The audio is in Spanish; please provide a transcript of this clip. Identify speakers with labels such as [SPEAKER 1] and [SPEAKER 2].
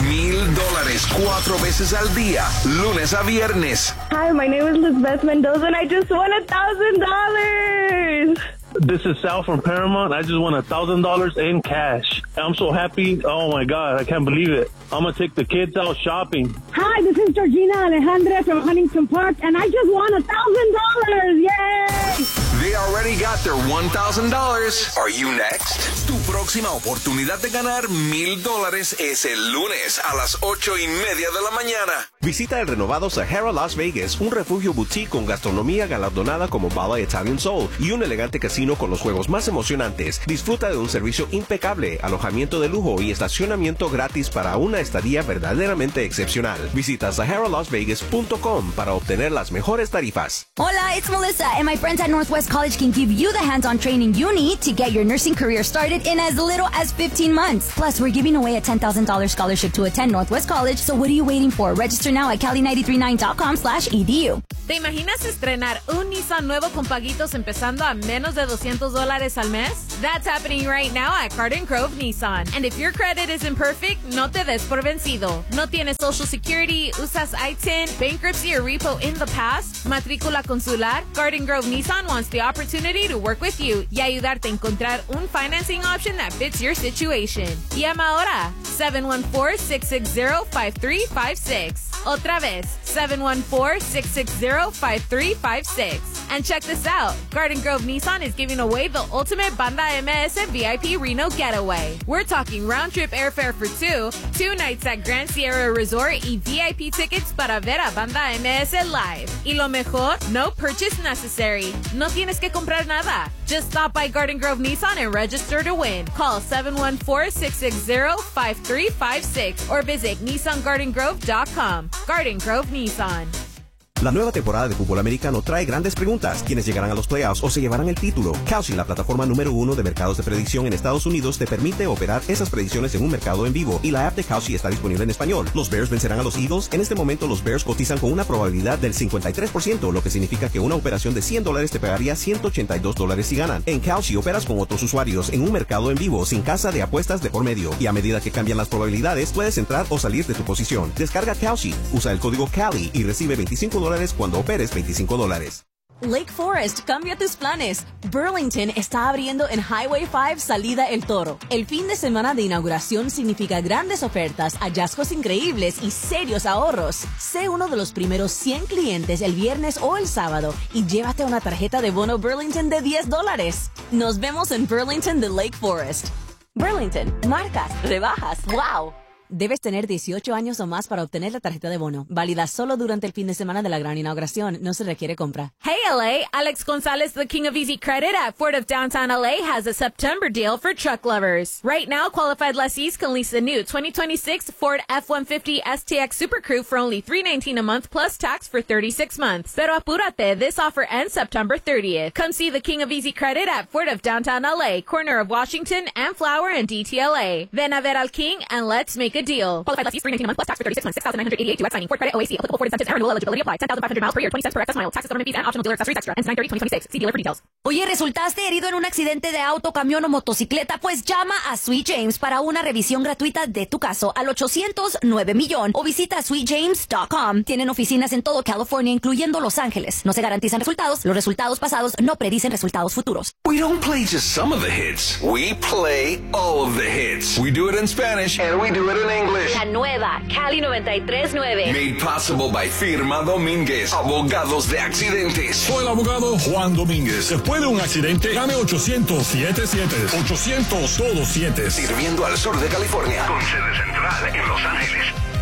[SPEAKER 1] $1,000 4 veces al día, lunes a viernes.
[SPEAKER 2] Hi, my name is Lizbeth Mendoza and I just won $1,000.
[SPEAKER 3] This is Sal from Paramount. I just won $1,000 in cash. I'm so happy. Oh my God, I can't believe it. I'm going to take the kids out shopping.
[SPEAKER 4] Hi, this is Georgina Alejandra from Huntington Park, and I just won $1,000. Yay!
[SPEAKER 1] They already got their $1,000. Are you next? Tu próxima oportunidad de ganar $1,000 es el lunes a las 8:30 de la mañana.
[SPEAKER 5] Visita el renovado Sahara Las Vegas, un refugio boutique con gastronomía galardonada como Bala Italian Soul y un elegante casino con los juegos más emocionantes. Disfruta de un servicio impecable, alojamiento de lujo y estacionamiento gratis para una estadía verdaderamente excepcional. Visita SaharaLasVegas.com para obtener las mejores tarifas.
[SPEAKER 6] Hola, it's Melissa, and my friends at Northwest College can give you the hands-on training you need to get your nursing career started in as little as 15 months. Plus, we're giving away a $10,000 scholarship to attend Northwest College, so what are you waiting for? Register now at Cali939.com/edu.
[SPEAKER 7] ¿Te imaginas estrenar un Nissan nuevo con paguitos empezando a menos de $200 al mes? That's happening right now at Garden Grove Nissan. And if your credit isn't perfect, no te des por vencido. ¿No tienes Social Security, usas ITIN, bankruptcy or repo in the past, matrícula consular? Garden Grove Nissan wants the opportunity to work with you y ayudarte a encontrar un financing option that fits your situation. Llama ahora, 714-660-5356. Otra vez, 714-660-5356. And check this out. Garden Grove Nissan is giving away the ultimate Banda MS VIP Reno getaway. We're talking round-trip airfare for two nights at Grand Sierra Resort y VIP tickets para ver a Banda MS live. Y lo mejor, no purchase necessary. No tienes que comprar nada. Just stop by Garden Grove Nissan and register to win. Call 714-660-5356 or visit NissanGardenGrove.com. Garden Grove Nissan.
[SPEAKER 5] La nueva temporada de fútbol americano trae grandes preguntas. ¿Quiénes llegarán a los playoffs o se llevarán el título? Kalshi, la plataforma número 1 de mercados de predicción en Estados Unidos, te permite operar esas predicciones en un mercado en vivo y la app de Kalshi está disponible en español. ¿Los Bears vencerán a los Eagles? En este momento los Bears cotizan con una probabilidad del 53%, lo que significa que una operación de $100 te pagaría $182 si ganan. En Kalshi operas con otros usuarios en un mercado en vivo sin casa de apuestas de por medio y a medida que cambian las probabilidades puedes entrar o salir de tu posición. Descarga Kalshi, usa el código CALI y recibe $25 cuando operes $25.
[SPEAKER 8] Lake Forest, cambia tus planes. Burlington está abriendo en Highway 5 Salida El Toro. El fin de semana de inauguración significa grandes ofertas, hallazgos increíbles y serios ahorros. Sé uno de los primeros 100 clientes el viernes o el sábado y llévate una tarjeta de bono Burlington de $10. Nos vemos en Burlington de Lake Forest. Burlington, marcas, rebajas, wow. Debes tener 18 años o más para obtener la tarjeta de bono. Válida solo durante el fin de semana de la gran inauguración. No se requiere compra.
[SPEAKER 7] Hey LA, Alex Gonzalez, the king of easy credit at Ford of Downtown LA, has a September deal for truck lovers. Right now, qualified lessees can lease the new 2026 Ford F-150 STX Super Crew for only $319 a month plus tax for 36 months. Pero apúrate, this offer ends September 30th. Come see the king of easy credit at Ford of Downtown LA, corner of Washington and Flower and DTLA. Ven a ver al king and let's make a deal. Qualified lessees $319 a month plus tax for 36 months. $6,988 due at signing. Ford credit OAC. Applicable Ford incentives and renewal eligibility apply. 10,500 miles per year. 20 cents per excess mile. Taxes, government fees, and optional dealer accessories extra. Ends 9/30/2026. See dealer for details.
[SPEAKER 6] Oye, ¿resultaste herido en un accidente de auto, camión o motocicleta? Pues llama a Sweet James para una revisión gratuita de tu caso al 800-9 o visita sweetjames.com. Tienen oficinas en todo California, incluyendo Los Ángeles. No se garantizan resultados. Los resultados pasados no predicen resultados futuros.
[SPEAKER 1] We don't play just some of the hits. We play all of the hits. We do it in Spanish and we do it in English.
[SPEAKER 6] La nueva Cali 93.9.
[SPEAKER 1] Made possible by Firma Domínguez, abogados de accidentes.
[SPEAKER 9] Soy el abogado Juan Domínguez. Después de un accidente, llame 800-77. 800 todos 7.
[SPEAKER 1] Sirviendo al sur de California. Con sede central en Los Ángeles.